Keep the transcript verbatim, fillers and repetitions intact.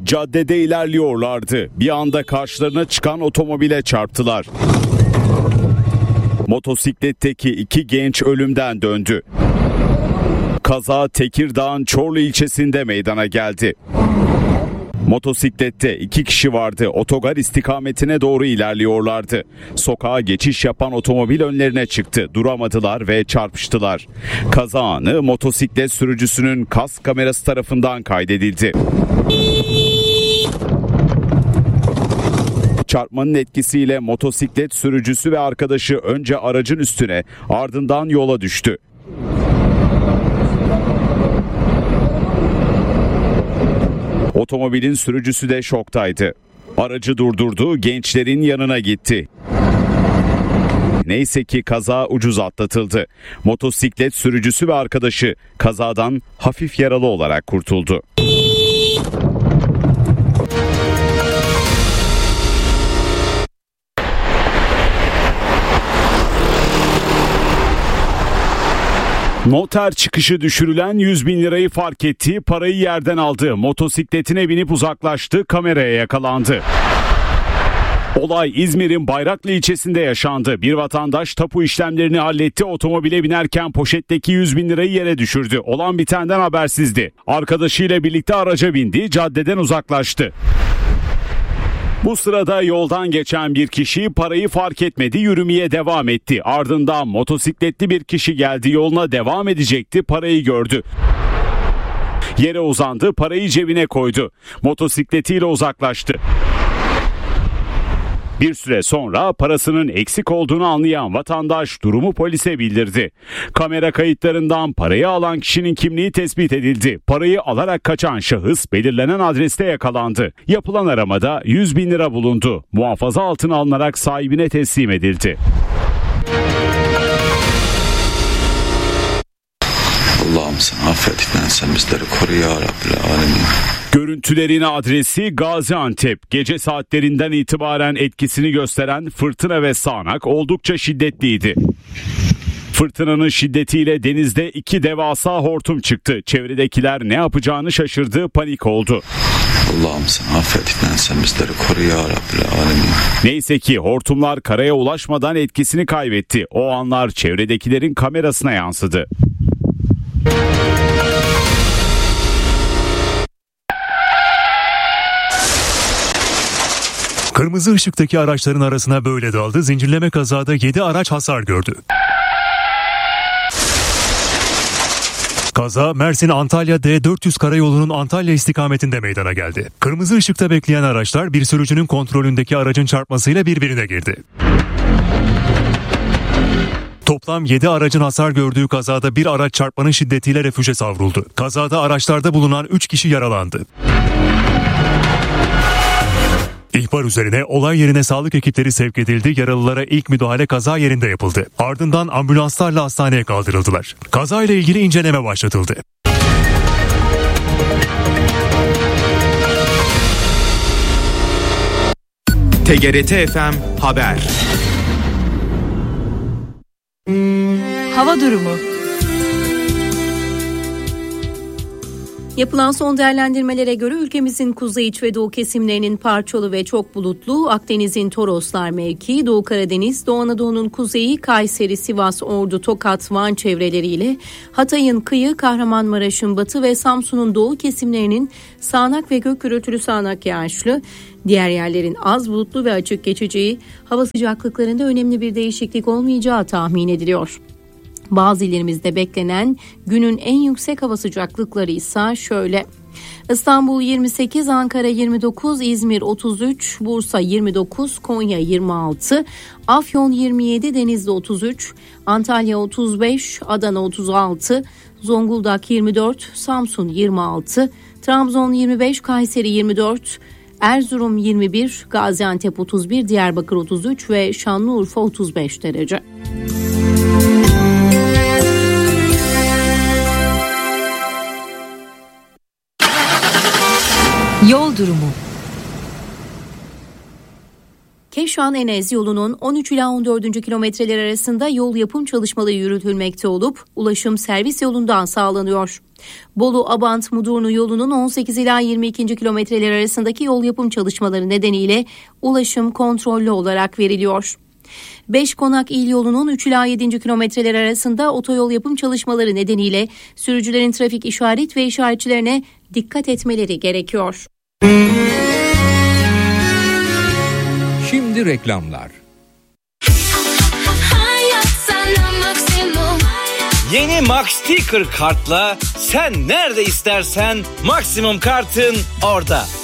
Caddede ilerliyorlardı. Bir anda karşılarına çıkan otomobile çarptılar. Motosikletteki iki genç ölümden döndü. Kaza Tekirdağ'ın Çorlu ilçesinde meydana geldi. Motosiklette iki kişi vardı. Otogar istikametine doğru ilerliyorlardı. Sokağa geçiş yapan otomobil önlerine çıktı. Duramadılar ve çarpıştılar. Kaza anı motosiklet sürücüsünün kask kamerası tarafından kaydedildi. Çarpmanın etkisiyle motosiklet sürücüsü ve arkadaşı önce aracın üstüne, ardından yola düştü. Otomobilin sürücüsü de şoktaydı. Aracı durdurdu, gençlerin yanına gitti. Neyse ki kaza ucuz atlatıldı. Motosiklet sürücüsü ve arkadaşı kazadan hafif yaralı olarak kurtuldu. Noter çıkışı düşürülen yüz bin lirayı fark etti, parayı yerden aldı, motosikletine binip uzaklaştı, kameraya yakalandı. Olay İzmir'in Bayraklı ilçesinde yaşandı. Bir vatandaş tapu işlemlerini halletti, otomobile binerken poşetteki yüz bin lirayı yere düşürdü. Olan bitenden habersizdi. Arkadaşıyla birlikte araca bindi, caddeden uzaklaştı. Bu sırada yoldan geçen bir kişi parayı fark etmedi, yürümeye devam etti. Ardından motosikletli bir kişi geldi, yoluna devam edecekti, parayı gördü. Yere uzandı, parayı cebine koydu. Motosikletiyle uzaklaştı. Bir süre sonra parasının eksik olduğunu anlayan vatandaş durumu polise bildirdi. Kamera kayıtlarından parayı alan kişinin kimliği tespit edildi. Parayı alarak kaçan şahıs belirlenen adreste yakalandı. Yapılan aramada yüz bin lira bulundu. Muhafaza altına alınarak sahibine teslim edildi. Allah'ım sen affettikten sen bizleri koru ya Rabbil Alemin. Görüntülerin adresi Gaziantep. Gece saatlerinden itibaren etkisini gösteren fırtına ve sağanak oldukça şiddetliydi. Fırtınanın şiddetiyle denizde iki devasa hortum çıktı. Çevredekiler ne yapacağını şaşırdı, panik oldu. Allah'ım sen affettikten sen bizleri koru ya Rabbil Alemin. Neyse ki hortumlar karaya ulaşmadan etkisini kaybetti. O anlar çevredekilerin kamerasına yansıdı. Kırmızı ışıktaki araçların arasına böyle daldı. Zincirleme kazada yedi araç hasar gördü. Kaza Mersin-Antalya D dört yüz karayolunun Antalya istikametinde meydana geldi. Kırmızı ışıkta bekleyen araçlar bir sürücünün kontrolündeki aracın çarpmasıyla birbirine girdi. Toplam yedi aracın hasar gördüğü kazada bir araç çarpmanın şiddetiyle refüje savruldu. Kazada araçlarda bulunan üç kişi yaralandı. İhbar üzerine olay yerine sağlık ekipleri sevk edildi. Yaralılara ilk müdahale kaza yerinde yapıldı. Ardından ambulanslarla hastaneye kaldırıldılar. Kazayla ilgili inceleme başlatıldı. T G R T F M Haber. Hava durumu. Yapılan son değerlendirmelere göre ülkemizin kuzey iç ve doğu kesimlerinin parçalı ve çok bulutlu, Akdeniz'in Toroslar mevkii, Doğu Karadeniz, Doğu Anadolu'nun kuzeyi, Kayseri, Sivas, Ordu, Tokat, Van çevreleriyle Hatay'ın kıyı, Kahramanmaraş'ın batı ve Samsun'un doğu kesimlerinin sağanak ve gök gürültülü sağanak yağışlı, diğer yerlerin az bulutlu ve açık geçeceği, hava sıcaklıklarında önemli bir değişiklik olmayacağı tahmin ediliyor. Bazı illerimizde beklenen günün en yüksek hava sıcaklıkları ise şöyle: İstanbul yirmi sekiz, Ankara yirmi dokuz, İzmir otuz üç, Bursa yirmi dokuz, Konya yirmi altı, Afyon yirmi yedi, Denizli otuz üç, Antalya otuz beş, Adana otuz altı, Zonguldak yirmi dört, Samsun yirmi altı, Trabzon yirmi beş, Kayseri yirmi dört, Erzurum yirmi bir, Gaziantep otuz bir, Diyarbakır otuz üç ve Şanlıurfa otuz beş derece. Yol durumu. Keşan-Enez yolunun on üç ila on dördüncü kilometreler arasında yol yapım çalışmaları yürütülmekte olup ulaşım servis yolundan sağlanıyor. Bolu Abant Mudurnu yolunun on sekiz ila yirmi ikinci kilometreler arasındaki yol yapım çalışmaları nedeniyle ulaşım kontrollü olarak veriliyor. Beşkonak İl yolunun üç ila yedinci kilometreler arasında otoyol yapım çalışmaları nedeniyle sürücülerin trafik işaret ve işaretçilerine dikkat etmeleri gerekiyor. Şimdi reklamlar. Yeni Max Sticker kartla sen nerede istersen maksimum kartın orada.